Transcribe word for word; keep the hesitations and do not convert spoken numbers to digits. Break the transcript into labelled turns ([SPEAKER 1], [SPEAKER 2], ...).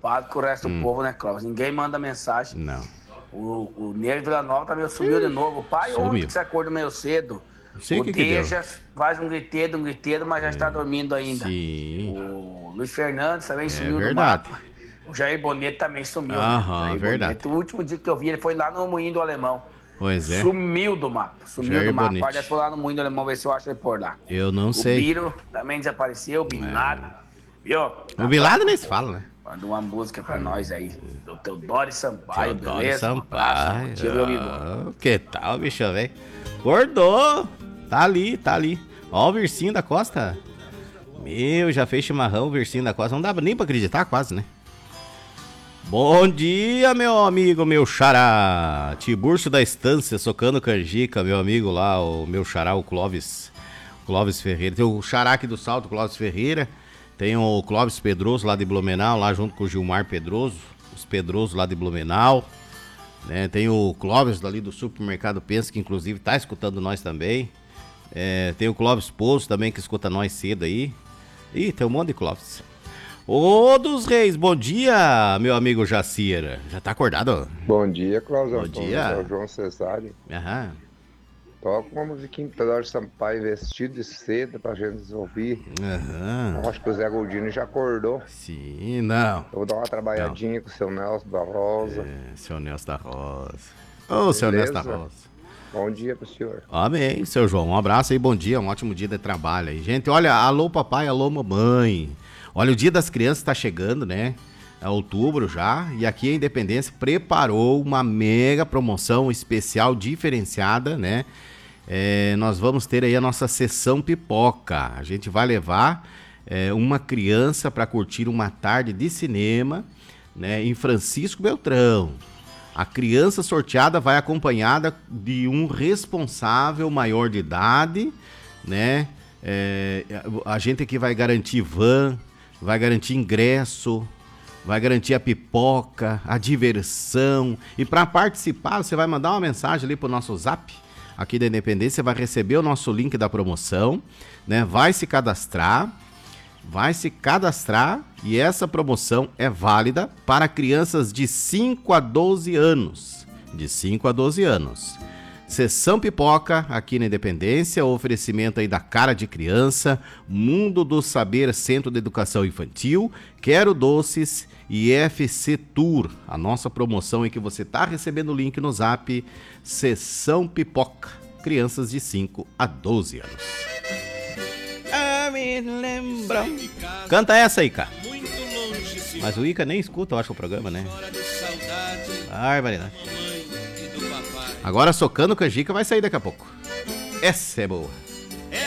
[SPEAKER 1] ocupado com o resto
[SPEAKER 2] Hum.
[SPEAKER 1] do povo, né, Cláudio? Ninguém manda mensagem.
[SPEAKER 2] Não.
[SPEAKER 1] O, o Negro Vila Nova também sumiu de novo. Pai,
[SPEAKER 2] Sumiu.
[SPEAKER 1] ontem que você acordou meio cedo.
[SPEAKER 2] Não sei
[SPEAKER 1] o
[SPEAKER 2] o que que deu.
[SPEAKER 1] Deja faz um griteiro, um griteiro, mas já está dormindo ainda.
[SPEAKER 2] Sim.
[SPEAKER 1] O Luiz Fernandes também
[SPEAKER 2] É
[SPEAKER 1] sumiu
[SPEAKER 2] verdade.
[SPEAKER 1] do mapa. O Jair Bonito também sumiu.
[SPEAKER 2] Aham,
[SPEAKER 1] né? Jair
[SPEAKER 2] verdade.
[SPEAKER 1] Bonito, o último dia que eu vi ele foi lá no Moinho do Alemão.
[SPEAKER 2] Pois é.
[SPEAKER 1] Sumiu do mapa. Sumiu
[SPEAKER 2] Jair
[SPEAKER 1] do mapa.
[SPEAKER 2] Bonito.
[SPEAKER 1] Parece que foi lá no Moinho do Alemão ver se eu acho ele por lá.
[SPEAKER 2] Eu não
[SPEAKER 1] O
[SPEAKER 2] sei.
[SPEAKER 1] Biro também desapareceu, o Bin Laden. Viu?
[SPEAKER 2] O Bin Laden nem se fala, né?
[SPEAKER 1] Manda uma música pra nós aí. Do Teodoro Sampaio,
[SPEAKER 2] Teodoro
[SPEAKER 1] beleza? Um abraço,
[SPEAKER 2] Sampaio.
[SPEAKER 1] tio, meu amigo.
[SPEAKER 2] Ah, que tal, bicho, velho? Acordou. Tá ali, tá ali. Ó o Vircinho da Costa. Meu, já fez chimarrão o Vircinho da Costa. Não dava nem pra acreditar, quase, né? Bom dia, meu amigo, meu xará. Tiburcio da Estância, socando canjica, meu amigo lá, o meu xará, o Clóvis. Clóvis Ferreira. Tem o xará aqui do Salto, Clóvis Ferreira. Tem o Clóvis Pedroso lá de Blumenau, lá junto com o Gilmar Pedroso. Os Pedroso lá de Blumenau. Né? Tem o Clóvis dali do Supermercado Pensa, que inclusive tá escutando nós também. É, tem o Clóvis Poço também, que escuta nós cedo aí. Ih, tem um monte de Clóvis. Ô dos Reis, bom dia, meu amigo Jacira. Já tá acordado?
[SPEAKER 3] Bom dia, Cláudio.
[SPEAKER 2] Bom
[SPEAKER 3] Antônio,
[SPEAKER 2] dia.
[SPEAKER 3] É o João Cesário.
[SPEAKER 2] Aham.
[SPEAKER 3] Toca uma musiquinha do Teodoro Sampaio vestido de seda pra gente ouvir.
[SPEAKER 2] Aham.
[SPEAKER 3] Eu acho que o Zé Goldino já acordou.
[SPEAKER 2] Sim, não.
[SPEAKER 3] Eu vou dar uma trabalhadinha com o seu Nelson da Rosa.
[SPEAKER 2] É, seu Nelson da Rosa. Ô, seu Nelson da
[SPEAKER 3] Beleza?
[SPEAKER 2] Rosa.
[SPEAKER 3] Bom dia pro senhor.
[SPEAKER 2] Amém, seu João. Um abraço aí, bom dia, um ótimo dia de trabalho aí. Gente, olha, alô papai, alô mamãe. Olha, o Dia das Crianças tá chegando, né? É outubro já. E aqui a Independência preparou uma mega promoção especial diferenciada, né? É, nós vamos ter aí a nossa sessão pipoca. A gente vai levar é, uma criança para curtir uma tarde de cinema, né? Em Francisco Beltrão. A criança sorteada vai acompanhada de um responsável maior de idade, né? É, a gente aqui vai garantir van, vai garantir ingresso, vai garantir a pipoca, a diversão. E para participar, você vai mandar uma mensagem ali pro nosso zap aqui da Independência, vai receber o nosso link da promoção, né? Vai se cadastrar. Vai se cadastrar e essa promoção é válida para crianças de cinco a doze anos. De cinco a doze anos. Sessão Pipoca aqui na Independência, o oferecimento aí da Cara de Criança, Mundo do Saber Centro de Educação Infantil, Quero Doces e F C Tour. A nossa promoção é que você está recebendo o link no zap, Sessão Pipoca, crianças de cinco a doze anos. Ah, me lembram. Canta essa aí, cara. Mas o Ica nem escuta, eu acho, o programa, né? Barbaridade. Agora socando canjica vai sair daqui a pouco. Essa é boa.